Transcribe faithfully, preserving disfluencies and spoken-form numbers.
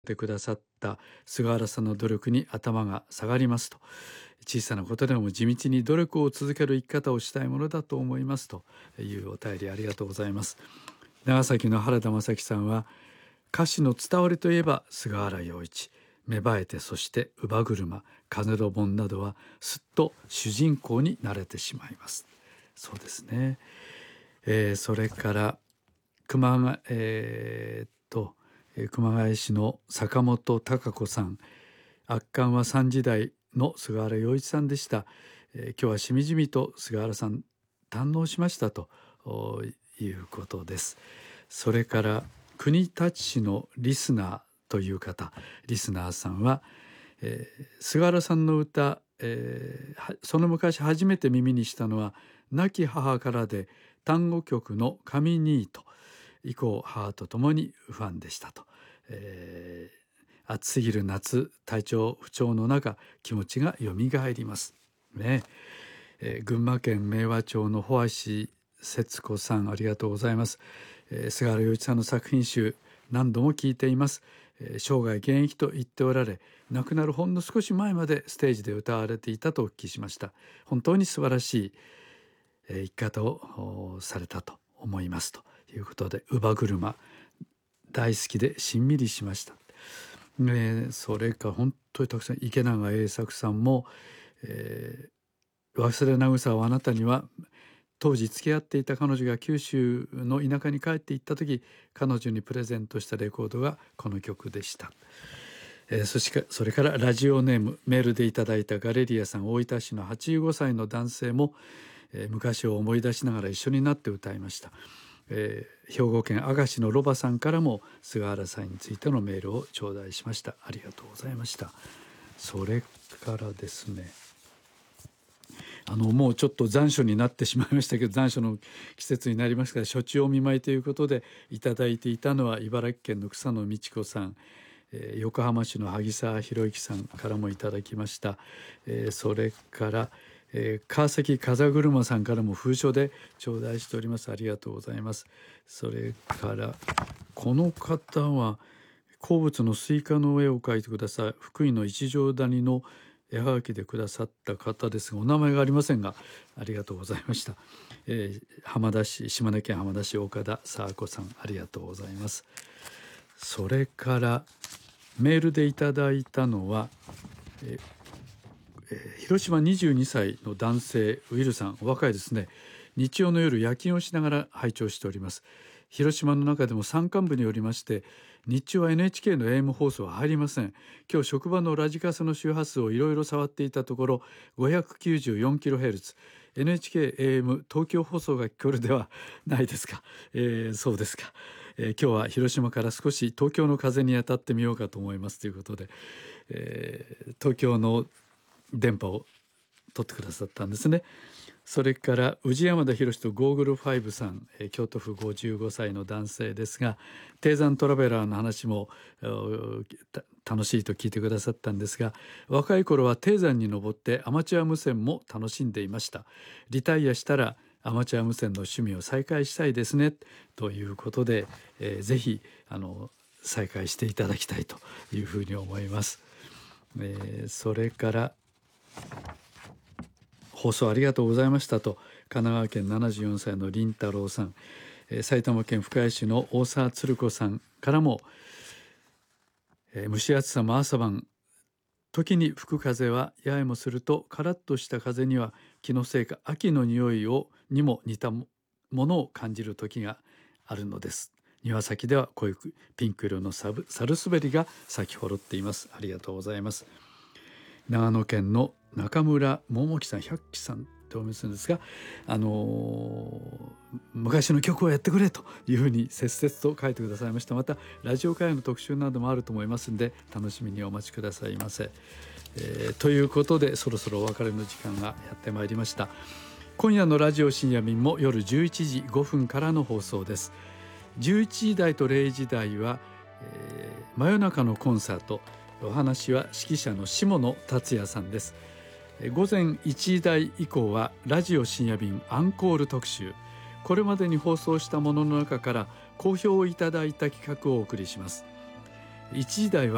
てくださった菅原さんの努力に頭が下がりますと。小さなことでも地道に努力を続ける生き方をしたいものだと思いますというお便りありがとうございます。長崎の原田正樹さんは、歌詞の伝わりといえば菅原洋一、芽生えて、そして乳母車、風の盆などはすっと主人公になれてしまいます。そうですね、えー、それから熊谷、えー、っと熊谷市の坂本孝子さん、圧巻はさんじ代の菅原洋一さんでした。えー、今日はしみじみと菅原さん堪能しましたということです。それから国立市のリスナーという方、リスナーさんは、えー、菅原さんの歌、えー、その昔初めて耳にしたのは亡き母からで、単語曲の神ニート以降、母と共にファンでしたと。えー、暑すぎる夏、体調不調の中、気持ちがよみがえりますね。えー、群馬県明和町の保橋節子さん、ありがとうございます。えー、菅原洋一さんの作品集、何度も聞いています。えー、生涯現役と言っておられ、亡くなるほんの少し前までステージで歌われていたとお聞きしました。本当に素晴らしい、えー、生き方をされたと思いますということで、乳母車大好きでしんみりしました。えー、それから本当にたくさん、池永栄作さんも、えー、忘れ慰をあなたには、当時付き合っていた彼女が九州の田舎に帰って行った時、彼女にプレゼントしたレコードがこの曲でした。えー、そしてそれからラジオネーム、メールでいただいたガレリアさん、大分市のはちじゅうごさいの男性も、えー、昔を思い出しながら一緒になって歌いました。えー、兵庫県明石のロバさんからも菅原さんについてのメールを頂戴しました。ありがとうございました。それからですね、あのもうちょっと残暑になってしまいましたけど、残暑の季節になりますから、暑中お見舞いということでいただいていたのは、茨城県の草野美智子さん、えー、横浜市の萩沢博之さんからもいただきました。えー、それからえー、川崎風車さんからも封書で頂戴しております。ありがとうございます。それからこの方は、好物のスイカの絵を描いてください、福井の一条谷の絵はがきでくださった方ですが、お名前がありませんが、ありがとうございました。えー、浜田市、島根県浜田市岡田佐子さん、ありがとうございます。それからメールでいただいたのは、えー広島にじゅうにさいの男性、ウィルさん、お若いですね。日曜の夜夜勤をしながら拝聴しております。広島の中でも山間部によりまして、日中は エヌエイチケー の エーエム 放送は入りません。今日職場のラジカセの周波数をいろいろ触っていたところ、 ごひゃくきゅうじゅうよんキロヘルツ、 エヌエイチケー エーエム 東京放送が聞こえるではないですか。えー、そうですか。えー、今日は広島から少し東京の風に当たってみようかと思いますということで、えー、東京の電波を取ってくださったんですね。それから宇治山田博とゴーグルファイブさん、えー、京都府ごじゅうごさいの男性ですが、低山トラベラーの話も楽しいと聞いてくださったんですが、若い頃は低山に登ってアマチュア無線も楽しんでいました。リタイアしたらアマチュア無線の趣味を再開したいですねということで、えー、ぜひあの再開していただきたいというふうに思います。えー、それから放送ありがとうございましたと、神奈川県ななじゅうよんさいの林太郎さん、えー、埼玉県深谷市の大沢鶴子さんからも、えー、蒸し暑さも朝晩、時に吹く風はややもすると、カラッとした風には気のせいか秋の匂いをにも似たものを感じる時があるのです。庭先では濃いピンク色のサブサルスベリが咲き誇っています。ありがとうございます。長野県の中村桃樹さん、百喜さんってお見せするんですが、あのー、昔の曲をやってくれというふうに切々と書いてくださいました。またラジオ会の特集などもあると思いますので、楽しみにお待ちくださいませ。えー、ということで、そろそろお別れの時間がやってまいりました。今夜のラジオ深夜便も夜じゅういちじごふんからの放送です。じゅういちじ台とれいじ台は、えー、真夜中のコンサート、お話は指揮者の下野達也さんです。午前いちじ台以降はラジオ深夜便アンコール特集、これまでに放送したものの中から好評をいただいた企画をお送りします。いちじ台は